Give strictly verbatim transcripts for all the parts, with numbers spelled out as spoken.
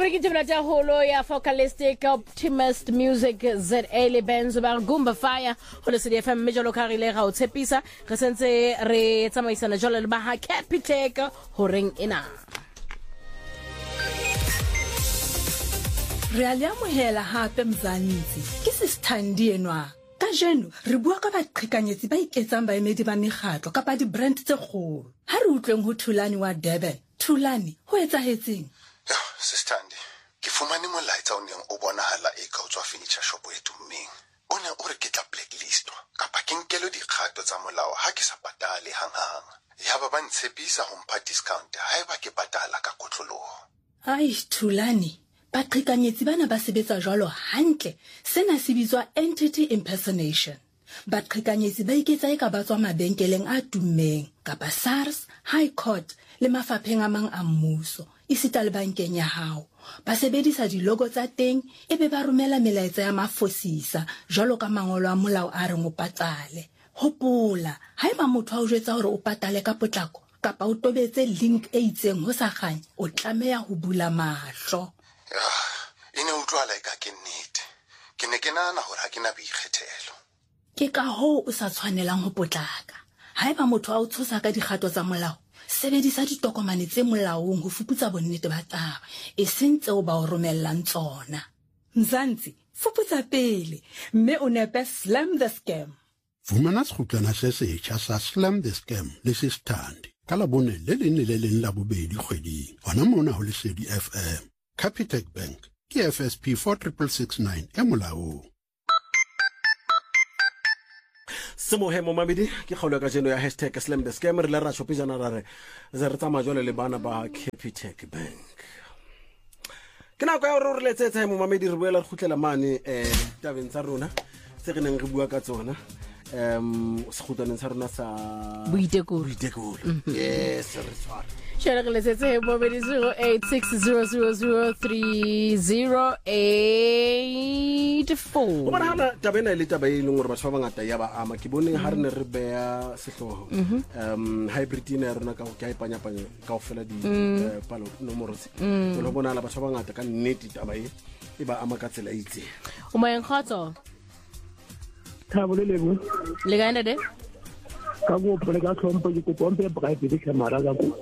re ke tshwana tja holo ya Focalistic Optimist Music Z A le Benzo ba Gumba Fire ho le C D F M mejolo ka rile ga o tshepisa re sentse re tsamaisana jolo le ba ha Capitec ho reng ena re a le amohela hape Mzansi ke Sithandi enwa ka jeno re bua ka baqhekanyetsi ba iketsang baemedi ba mekgatlo kapa di brand tse kgolo ha re utlweng ho Thulani wa Durban Thulani ho etsahetseng ya Sithandi ke fumane molaetsa o neng o bonahala e ka o tswa furniture shop e tummeng o ne o re ke tla blacklist kapa ke nkelo dikgato tsa molao ha ke sa patale hanghang ya ba ba ntshepisa ho mpha discount ha eba ke patala ka kotloloho ai Thulani baqhekanyetsi bana ba sebetsa jwalo hantle sena se bitswa entity impersonation baqhekanyetsi ba iketsa eka ba tswa mabenkeleng a tummeng kapa SARS High Court le mafapheng a mang a mmuso isita le bankeng ya hao ba sebedisa di logo tsa teng ebe ba romela melaetsa ya mafosisa jwalo ka mangolo a molao a re mo patale hopola haeba motho a o jwetsa hore o patale ka potlako kapa o tobetse link e itseng ho sa kganya o tlameha ho bula mahlo ya ine utlwala eka ke nnete ke ne ke nana hore ha ke na boikgethelo ke ka ho o sa tshwanelang ho potlaka haeba motho a o tshosa ka dikgato tsa molao sebedisa ditokomane tse molaong ho fuputsa bonnete ba taba e seng tseo ba o romellang tsona Mzansi fuputsa pele mme o nepe slam the scam Fumana sekhutlana se setjha sa Slam the Scam le Sithandi ka la bone le leng le leng la bobedi kgweding hona mona ho le C D F M Capitec Bank ke F S P four six six nine e molaong Semo he mo mabedi ke kgolo ka jeno ya hashtag Slam the Scam re la ra shopijana ra re ze re tsama jole le bana ba Capitec Bank ke na go ya re re letsetsa mo mamedi re boela re khutlela mane eh tabeng tsa rona se re neng re bua ka tsona um sekhutaneng sa rona sa boitekolo boitekolo yes re tswara Share re letsetse mo medi zero eight six zero zero zero three zero eight four o bona hana tabena ile taba e leng gore batho ba bangata ya ba ama ke bone ha re ne re bea sehloho um hybrid ina rona ka go ka ipanya panya ka go fela di palo nomoro tse o lo bona la batho ba bangata ka nnete taba e e ba ama ka tsela e itse o mo enkgotso Thabo le lebo le ga ndede ka go pole ka tlhompo ke kopompe ba ka dile camera ka go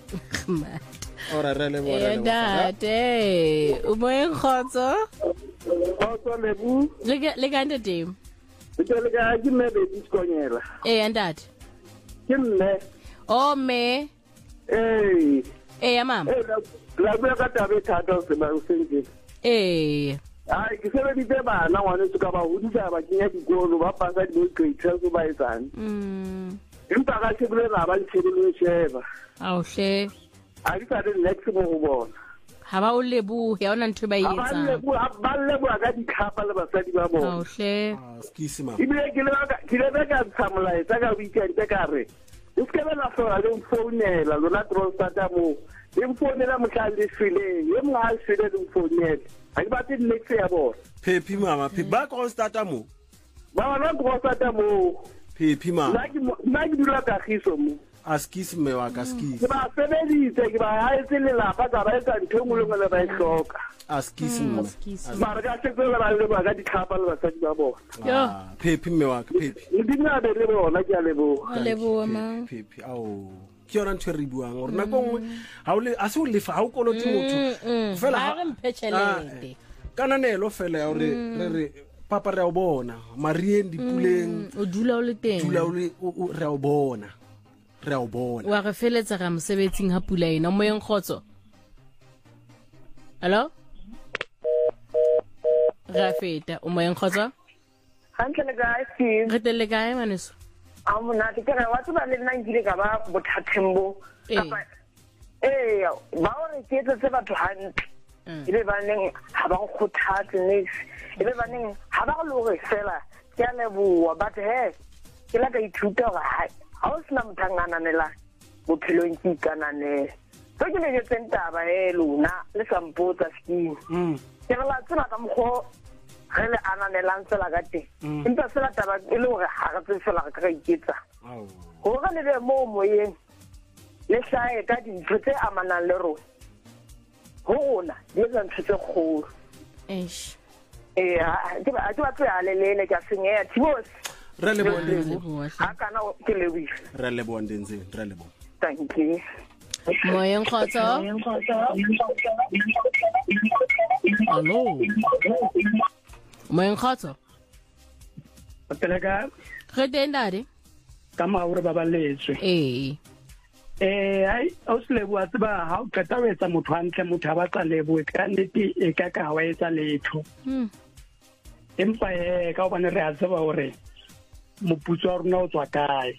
ora re le bona le ndate o mo enkgotso Otso lebo le ga le ga ndede ke le ga ke me be diskonyela eh ndate ke mme o me eh eh ya mama eh la bua ka tabe thata se ba o sentse eh ai ke sebe di bana ngwane tsuka ba hodisa ba kenya dikolo ba pasa di grade twelve ba etsang mm empa ga se bule ba ba tshebelo sheba a o hle a di ka di next mo go bona ha ba o lebu ya ona ntwe ba ba etsang le bu ba le bu ka di khapa le basadi ba a bona o hle skisi ma ibile ke le ka ke le ka tsamla e ka weekend ka re o se ba la fora le mfounela lona trostata mo le mfounela motlhale file ye mo a file le mfounela a di ba te next ya bona Pepi mama pe ba constata mo ba ba trostata mo Pepi mama na ke na ke dula ka khiso mo askisi me wa ka skisi ke ba sebeditse ke ba ha etse le la ba ka ba etsa ntho ngwe le ba e hloka askisi mo ba re ka se go ba le ba ka di khapa le basadi ba bona yo Pepi me wa ka Pepi di na be le bona ke a lebo a lebo ma Pepi au ke yona ntwe re buang gore nako ngwe ha o le a se o lefa ha o koloti motho fela ha re mphethelete kananelo fela ya re re re papa re a o bona marieng dipuleng o dula o le teng dula o le re a o bona re a o bona wa re feletsa ga mosebetsing ha pula ena mo enkgotso hello ra feta o mo enkgotso hantle guys ke re tele kae maneso a mona ke re wa tsa le nna ngile ka ba bothathembo kapa eh ba o re ke tse batho hantle ile ba neng ha ba go thatse next ile ba neng ha ba go lo fela ke a leboa but he ke la ka ithuta ga ha ha o sna mthangana nela bophelong ke kanane so ke le ke taba e lona le sampota skin mm ke la tsena ka mgo re le ananelang tsela ka teng empa sela taba e le gore ha re tsela ka ka iketsa go ga le mo moyeng le hlae ka dintho tse amanang le rona hona di etsa ntho tse kgolo eish eh ke ba ke ba tla lelele ka senyea Thibos re le bona ha kana ke lebile re le bona dintse re le bona thank you Moyeng Khotso Hello Moyeng Khotso Pelega re tendade ka maure ba baletswe eh eh ai o se bua tseba ha o qeta ho etsa motho hantle motho ba tsa lebo ka nnete e ka ka wa etsa letho hm empa e ka bana re a tseba hore moputso wa rona o tswa kae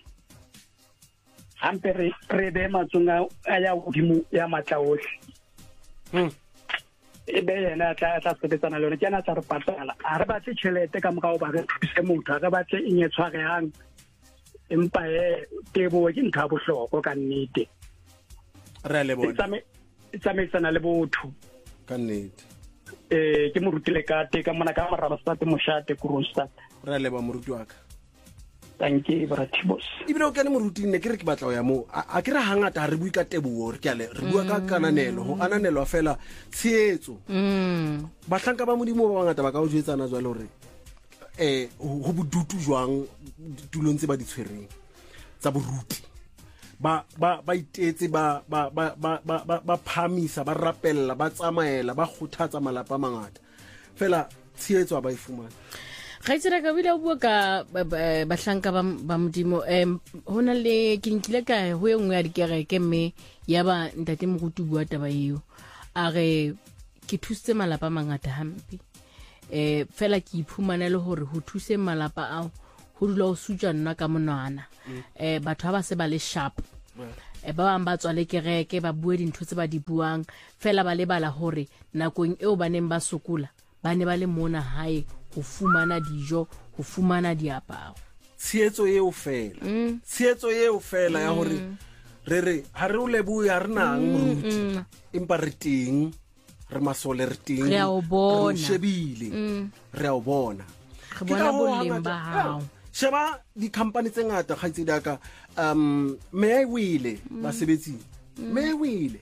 ampe re re be matsonga a ya godimo ya matlaohle hm e be yena tla tla sebetsana le yona ke na tsa re patala a re batse tšhelete ka moka o ba re thuse motho a re batse eng e tshwarehang empa e tebo ke ntha bohloko ka nnete re le bona e tsamaisana le botho ka nnete eh ke mo rutile ka te ka mona ka maraba sa te moshate Kroonstad re le ba moruti wa ka thank you bra Thibos ibile o ka ne moruti nne ke re ke batla o ya mo a ke re hangata re bua ka tebo re ke ale re bua ka kananelo ho ananelwa fela tsheetso mm bahlanka ba modimo ba bangata ba ka o jwetsana jwa le hore eh ho bodutu jwang tulong tse ba di tshwereng tsa boruti ba ba ba itetse ba ba ba ba ba phamisa ba rapella ba tsamaela ba khothatsa malapa mangata fela tsheetso ba ifumana ga itse ka bile o bua ka bahlanka ba modimo em hona le ke nkile ka ho engwe ya dikereke mme ya ba ntate moruti bua taba eo a re ke thusitse malapa mangata hampe eh fela ke iphumana le hore ho thuse malapa ao ho dula o suja nna ka monwana eh batho ba se ba le sharp e ba bang ba tswa le kereke ba bua dintho tse ba di buang fela ba lebala hore nakong eo ba neng ba sokola ba ne ba le mona hae ho fumana dijo ho fumana diaparo tsheetso eo fela tsheetso eo fela ya hore re re ha re o lebue ha re nang moruti empa re teng re masole re teng re a o bona re shebile re a o bona re bona boleng ba hao sheba di company tse ngata ga itse daka um me wile ba sebetsi me wile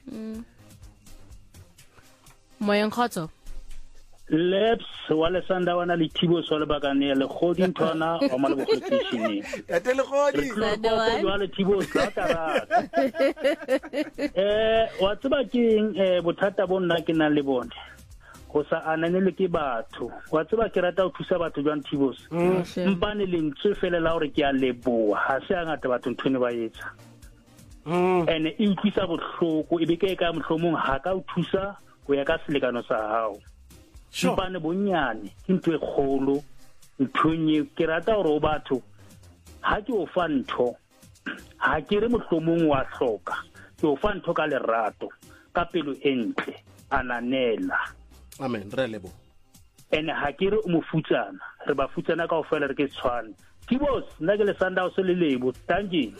Moyeng Khotso Leps wale sanda wana li Thibos wale bakane le khodi ntona o mala bokhetishini ya tele khodi wale Thibos la tara eh wa tseba ke eh bothata bonna ke nang le bone go sa ananele ke batho wa tseba ke rata o thusa batho jwa Thibos mpane le ntse fela la hore ke a leboa ha se ngata batho nthone ba etsa ene e utlwisa bohloko e be ke ka mohlomong ha ka o thusa go ya ka selekano sa hao mpane bonyane ke ntwe kgolo nthonye ke rata hore o batho ha ke o fa ntho ha ke re mohlomong wa hloka ke o fa ntho ka lerato ka pelo entle ananela amen re lebo ene ha ke re o mofutsana re ba futsana ka ofela re ke tshwane Thibos nna ke le sanda o se le lebo thank you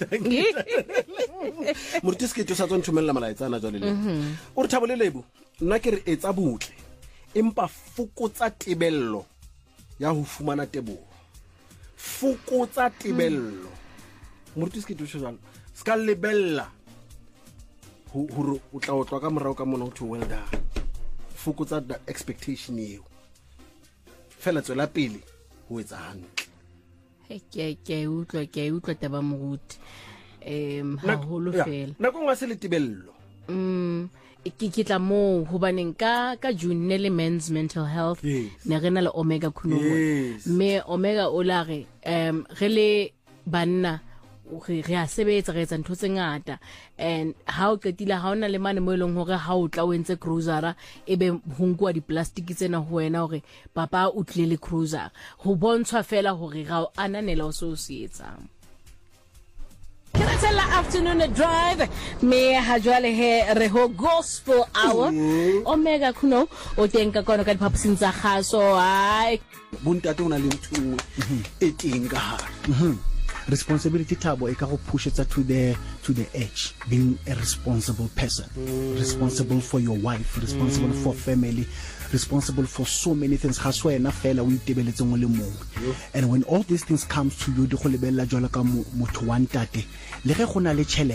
mortiske tso sa tsonthumella malaitsana jwa le lebo o re thabo le lebo nna ke re etsa butle empa fokotsa tebello ya ho fumana tebo fokotsa tebello mortiske tso jalo ska lebella ho ho o tla o tloa ka morao ka mona ho well done fokotsa the expectation eo fela tswela pele ho etsa hantle he ke ke utlwa ke utlwa taba moruti em ha holo fela nako ngwa se le tebello mm ke ke tla mo ho baneng ka ka June ne le men's mental health ne re na le Omega Kunomo me Omega o la re em re le banna re re a sebetsa re etsa ntho tse ngata and how ketila ha ona le mane mo eleng hore ha o tla o entse cruiser ebe ho nkwa di plastic tsena ho wena hore papa o tlile le cruiser ho bontshwa fela hore ga o ananela o so se etsang Can I tell la afternoon drive me ha jwale he re ho gospel hour Omega Kuno o tenka kona ka diphaposing tsa gaso ai buntate una le ntshwe e teng ka hare responsibility tabo e ka go pushetsa to the to the edge being a responsible person mm. responsible for your wife responsible mm. for family responsible for so many things ha so ena fela o itebeletse mo le mongwe and when all these things comes to you di go lebella jwala ka motho wa ntate le ge gona le chelete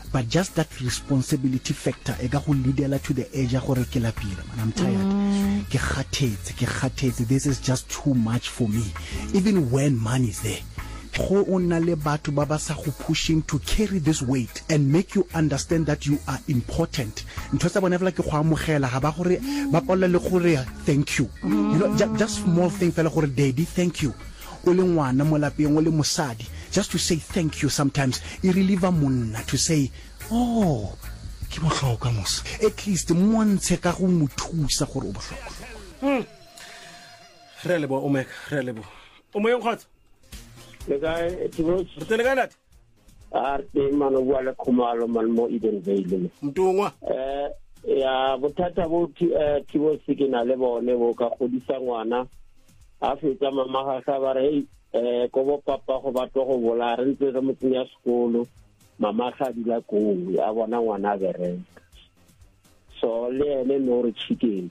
but just that responsibility factor e ka go leadela to the edge ya gore ke lapile man I'm tired ke khathetse ke khathetse this is just too much for me even when money is there go ona le batho ba ba sa go pushing to carry this weight and make you understand that you are important ntho tsa bona fela ke go amogela ga ba gore ba polla le gore thank you you know just, just small thing fela gore daddy thank you o le ngwana mo lapeng o le mosadi just to say thank you sometimes e relieve monna to say oh ke bohlokwa mos at least montshe ka go mothusa gore o bohlokwa hm re le bo o mek re le bo o mo yongkhotsa le guy tibos tele kanat arte mano wala khumalo man mo Eden Vale mtungwa eh ya bothata bo tibos ke na le bone bo ka godisa ngwana a fetsa mama ga ga ba re eh go bo papa go batlo go bola re ntse re motseng ya sekolo mama ga dila go ya bona ngwana bere so le le no re chicken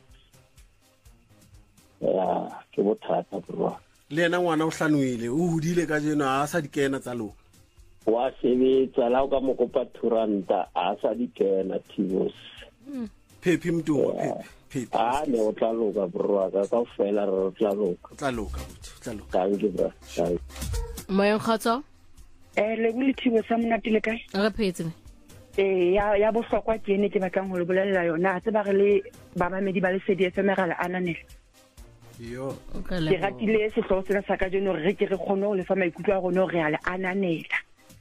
ya ke bothata bro le ena ngwana o hlanwile o hudile ka jeno a sa dikena tsa lo wa sebetsa la ka mo kopa turanta a sa dikena tibos Pepi mtungwa pepi pepi ah ne o tla loka bro ka ka fela re tla loka tla loka tla loka thank you bro thank moyo khatso eh le bule thibo sa mona tile kae re phetse eh ya ya bohlokwa ke ene ke batlang ho le bolela yona tse ba re le ba mamedi ba le C D F M gala ananela yo ke ratile se tlo sena sa ka jeno re ke re kgone le fa maikutlo a rona re ala ananela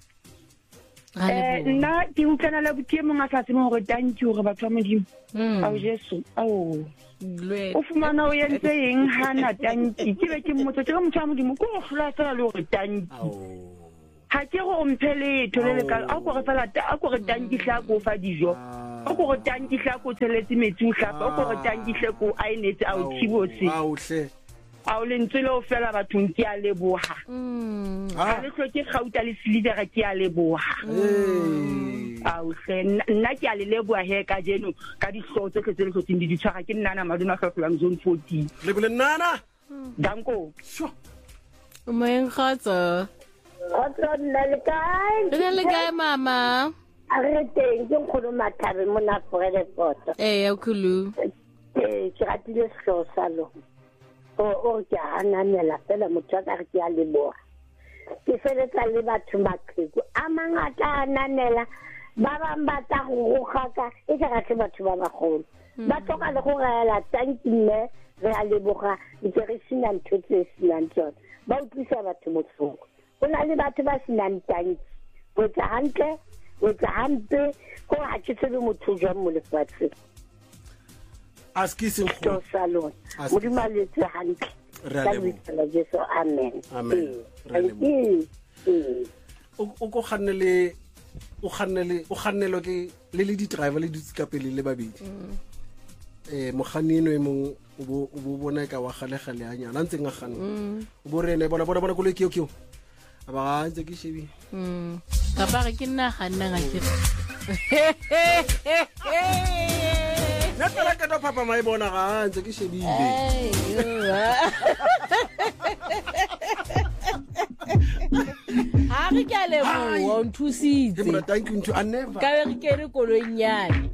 eh na ke utlana la butie mo nga sa se mo re thank you re batho ba modimo a o Jesu ao o fumana o yentse eng hana thank you ke be ke motho ke motho wa modimo ko hlola tsela le re thank you ha ke go mphele tolele ka a go re fela a go re thank you hla go fa dijo a go re thank you hla go tseletse metsi o hlapa a go re thank you hla go a inetse a o thibotse a o hle a o le ntsele o fela bathong ke a leboha a le hloke gauta le silivera ke a leboha a o hle nna ke a le leboha he ka jeno ka dihlotse ke tsele tsotseng di ditshwara ke nna na maduna hlotlang zone fourteen le bole nana danko o moeng khatso Otro le kae? Le kae mama? Arrete, ke nkgono Mathabe mo na Frede Photo. Eh, o khulu. Eh, ke ratile selo sa lo. O o ke ananela fela motho ka re ke a leboha. Ke feletsa le batho maqheku a mangata ananela ba ba mbata go gaka e ka ga batho ba bagolo. Ba tloka le go gaela tankile re a leboga ke re sina ntho tse sina ntho. Ba utlwisa batho motlhoko. Ona le batho ba sinang tanki o tla hantle o tla hampe go a tshetse motho jwa mo lefatshe askise go salon o di maletse hantle re a Jesu amen amen o go kgannele o kgannele o kgannelo ke le le di driver le di tsikapele le babedi eh moganino e mong o bo bona ka wa gale gale anyana ntse nga ganna o bo rene bona bona bona go le kio kio aba ntse ke shebi mm ka ba ke nna ganna ga ke na tla ka do papa mai bona ga ntse ke shebile ha re ka le mo o nthusitse ke mo thank you to never ka re ke re koloinyane